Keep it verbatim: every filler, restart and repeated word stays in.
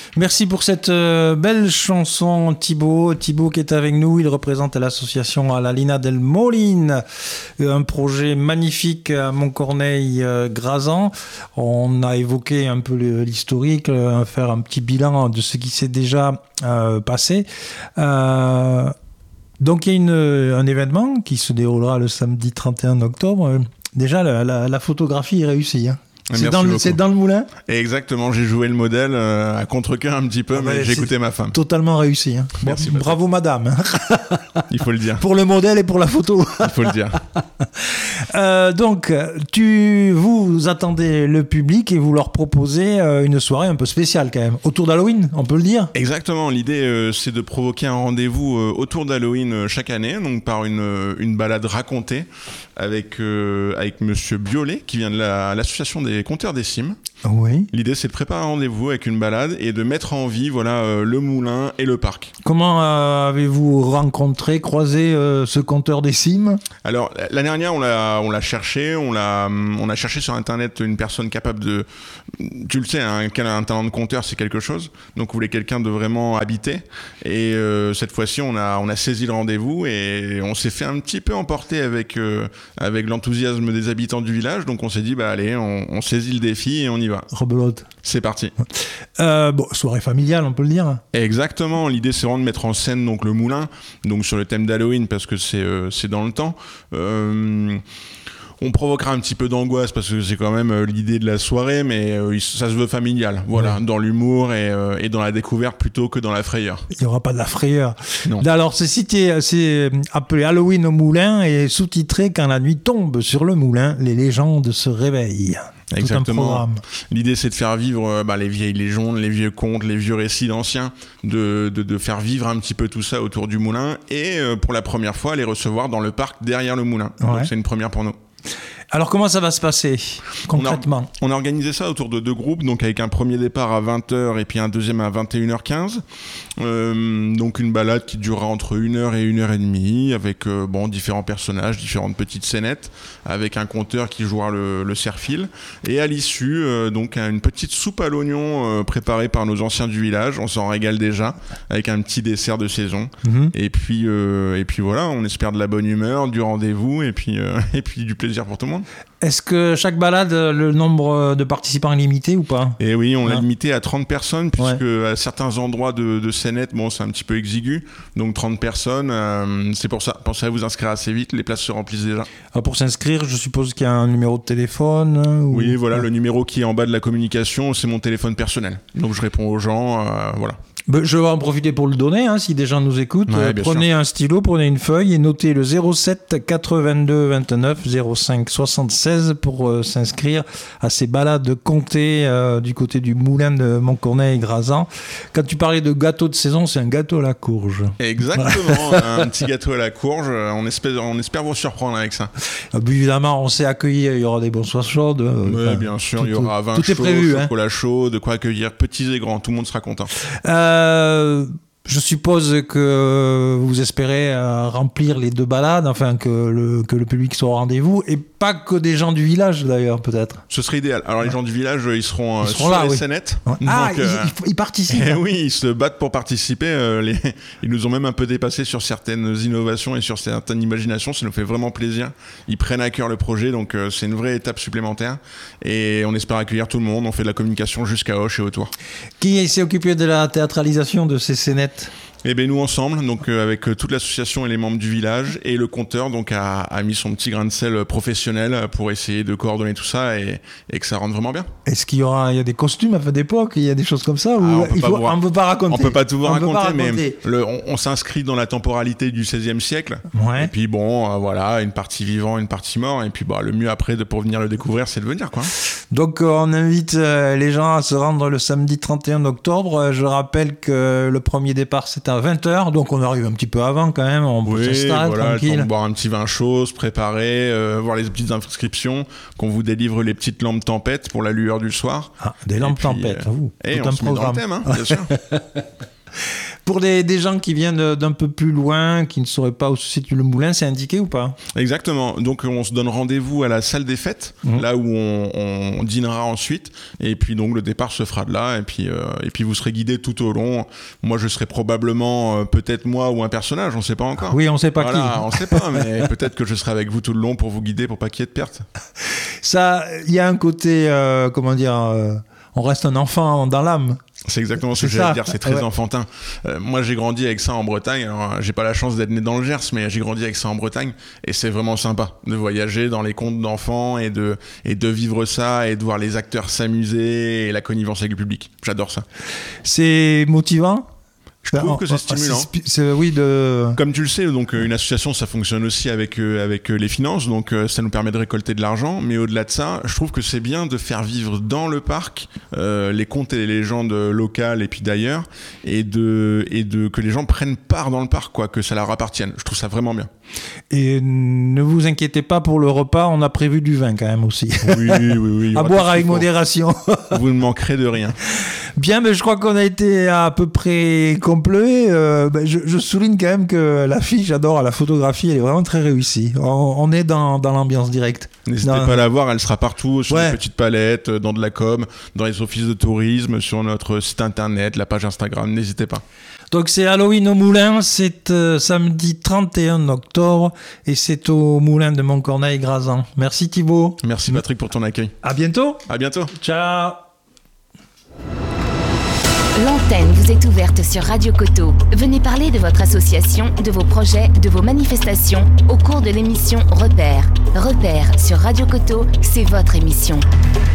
Merci pour cette euh, belle chanson, Thibaut. Thibaut qui est avec nous, il représente l'association La Lina del Molin, un projet magnifique à Montcorneil-Grazan. On a évoqué un peu l'historique, euh, faire un petit bilan de ce qui s'est déjà euh, passé. Euh, donc il y a une, un événement qui se déroulera le samedi trente et un octobre. Déjà, la, la, la photographie est réussie, hein. C'est dans, le, c'est dans le moulin ? Exactement, j'ai joué le modèle euh, à contre-cœur un petit peu, ah mais ouais, j'ai écouté ma femme. Totalement réussi. Hein. Merci. Bon, bravo madame. Il faut le dire. Pour le modèle et pour la photo. Il faut le dire. euh, donc, tu, vous attendez le public et vous leur proposez euh, une soirée un peu spéciale quand même, autour d'Halloween, on peut le dire ? Exactement, l'idée euh, c'est de provoquer un rendez-vous euh, autour d'Halloween euh, chaque année, donc par une, euh, une balade racontée avec, euh, avec Monsieur Biolay, qui vient de la, l'association des Conteurs des Cimes. Oui. L'idée, c'est de préparer un rendez-vous avec une balade et de mettre en vie, voilà, euh, le moulin et le parc. Comment euh, avez-vous rencontré, croisé euh, ce Conteur des Cimes ? Alors, l'année dernière, on l'a, on l'a cherché, on l'a, on a cherché sur Internet une personne capable de, tu le sais, hein, un talent de conteur, c'est quelque chose. Donc, on voulait quelqu'un de vraiment habité. Et euh, cette fois-ci, on a, on a saisi le rendez-vous et on s'est fait un petit peu emporter avec, euh, avec l'enthousiasme des habitants du village. Donc, on s'est dit, bah allez, on, on saisit le défi et on y va. Rebelote. C'est parti. Euh, bon, soirée familiale, on peut le dire. Exactement. L'idée, c'est vraiment de mettre en scène donc le moulin, donc sur le thème d'Halloween parce que c'est euh, c'est dans le temps. Euh, on provoquera un petit peu d'angoisse parce que c'est quand même euh, l'idée de la soirée, mais euh, ça se veut familial. Voilà, ouais. Dans l'humour et, euh, et dans la découverte plutôt que dans la frayeur. Il n'y aura pas de la frayeur. Non. Alors, c'est cité, c'est appelé Halloween au moulin et sous-titré Quand la nuit tombe sur le moulin, les légendes se réveillent. Exactement. L'idée, c'est de faire vivre bah, les vieilles légendes, les vieux contes, les vieux récits d'anciens, de, de, de faire vivre un petit peu tout ça autour du moulin et euh, pour la première fois, les recevoir dans le parc derrière le moulin. Ouais. Donc, c'est une première pour nous. Alors, comment ça va se passer concrètement ? on a, on a organisé ça autour de deux groupes, donc avec un premier départ à vingt heures et puis un deuxième à vingt et une heures quinze. Euh, donc une balade qui durera entre une heure et une heure trente avec euh, bon, différents personnages, différentes petites scénettes, avec un conteur qui jouera le, le cerf-fil. Et à l'issue, euh, donc une petite soupe à l'oignon euh, préparée par nos anciens du village. On s'en régale déjà avec un petit dessert de saison. Mmh. Et, puis, euh, et puis voilà, on espère de la bonne humeur, du rendez-vous et puis, euh, et puis du plaisir pour tout le monde. Est-ce que chaque balade, le nombre de participants est limité ou pas ? Eh oui, on l'a ah. limité à trente personnes, puisque ouais. à certains endroits de, de scénette, bon, c'est un petit peu exigu. Donc trente personnes, euh, c'est pour ça. Pensez à vous inscrire assez vite, les places se remplissent déjà. Alors pour s'inscrire, je suppose qu'il y a un numéro de téléphone ou... Oui, voilà, ouais. Le numéro qui est en bas de la communication, c'est mon téléphone personnel. Donc je réponds aux gens, euh, voilà. Je vais en profiter pour le donner, hein, si des gens nous écoutent. Ouais, prenez sûr. Un stylo, prenez une feuille et notez le zéro sept quatre-vingt-deux vingt-neuf zéro cinq soixante-seize pour euh, s'inscrire à ces balades comptées euh, du côté du moulin de Montcorneil-Grazan. Quand tu parlais de gâteau de saison, c'est un gâteau à la courge. Exactement, un petit gâteau à la courge. On espère, on espère vous surprendre avec ça. Euh, évidemment, on s'est accueilli, il y aura des bonsoirs chaudes. Euh, oui, enfin, bien sûr, tout, il y aura vin tout chaud, est prévu, chocolat hein. chaud, de quoi accueillir petits et grands, tout le monde sera content. Euh, Euh, je suppose que vous espérez euh, remplir les deux balades, enfin que le, que le public soit au rendez-vous, et pas que des gens du village d'ailleurs, peut-être. Ce serait idéal. Alors, ouais. Les gens du village, ils seront, euh, ils seront sur là, les oui. scénettes. Ouais. Donc, ah, euh, ils, ils participent. Eh oui, ils se battent pour participer. Euh, les... Ils nous ont même un peu dépassé sur certaines innovations et sur certaines imaginations. Ça nous fait vraiment plaisir. Ils prennent à cœur le projet, donc euh, c'est une vraie étape supplémentaire. Et on espère accueillir tout le monde. On fait de la communication jusqu'à Auch et autour. Qui s'est occupé de la théâtralisation de ces scénettes ? Eh bien, nous ensemble, donc euh, avec euh, toute l'association et les membres du village, et le conteur donc a, a mis son petit grain de sel professionnel pour essayer de coordonner tout ça et, et que ça rentre vraiment bien. Est-ce qu'il y aura, il y a des costumes à fin d'époque, il y a des choses comme ça, ou ah, on il faut, on ne peut pas raconter. On peut pas tout vous raconter, raconter, mais le, on, on s'inscrit dans la temporalité du seizième siècle. Ouais. Et puis bon, euh, voilà, une partie vivant, une partie mort, et puis bah le mieux après de pour venir le découvrir, c'est de venir quoi. Donc euh, on invite euh, les gens à se rendre le samedi trente et un octobre. Je rappelle que le premier départ c'est à vingt heures, donc on arrive un petit peu avant quand même, on oui, peut s'installer voilà, tranquille. Le temps de boire un petit vin chaud, se préparer, euh, voir les petites inscriptions, qu'on vous délivre les petites lampes tempêtes pour la lueur du soir. Ah, des lampes puis, tempêtes, euh, vous. Et on se met dans le thème, hein, bien sûr. Pour des, des gens qui viennent d'un peu plus loin, qui ne sauraient pas où se situe le moulin, c'est indiqué ou pas? Exactement. Donc on se donne rendez-vous à la salle des fêtes, mmh. là où on, on dînera ensuite. Et puis donc le départ se fera de là. Et puis, euh, et puis vous serez guidés tout au long. Moi je serai probablement euh, peut-être moi ou un personnage, on ne sait pas encore. Oui, on ne sait pas voilà, qui. On ne sait pas, mais peut-être que je serai avec vous tout le long pour vous guider, pour pas qu'il y ait de perte. Ça, il y a un côté, euh, comment dire, euh, on reste un enfant dans l'âme. C'est exactement ce que j'allais dire, c'est très ouais. enfantin. Euh, moi, j'ai grandi avec ça en Bretagne. Alors, j'ai pas la chance d'être né dans le Gers, mais j'ai grandi avec ça en Bretagne. Et c'est vraiment sympa de voyager dans les contes d'enfants et de, et de vivre ça et de voir les acteurs s'amuser et la connivence avec le public. J'adore ça. C'est motivant ? Je trouve que c'est stimulant. C'est, c'est, oui, de... Comme tu le sais, donc une association, ça fonctionne aussi avec euh, avec les finances, donc euh, ça nous permet de récolter de l'argent. Mais au-delà de ça, je trouve que c'est bien de faire vivre dans le parc euh, les contes et les légendes locales et puis d'ailleurs, et de et de que les gens prennent part dans le parc, quoi, que ça leur appartienne. Je trouve ça vraiment bien. Et ne vous inquiétez pas pour le repas, on a prévu du vin quand même aussi. Oui, oui, oui. À boire avec modération. Vous ne manquerez de rien. Bien, mais je crois qu'on a été à peu près complet. Euh, ben je, je souligne quand même que l'affiche, j'adore la photographie, elle est vraiment très réussie. On, on est dans, dans l'ambiance directe. N'hésitez dans... pas à la voir, elle sera partout, sur ouais. des petites palettes, dans de la com, dans les offices de tourisme, sur notre site internet, la page Instagram, n'hésitez pas. Donc c'est Halloween au Moulin, c'est euh, samedi trente et un octobre et c'est au Moulin de Montcorneil-Grazan. Merci Thibaut. Merci Patrick pour ton accueil. À bientôt. À bientôt. Ciao. L'antenne vous est ouverte sur Radio Coteau. Venez parler de votre association, de vos projets, de vos manifestations au cours de l'émission Repère. Repère sur Radio Coteau, c'est votre émission.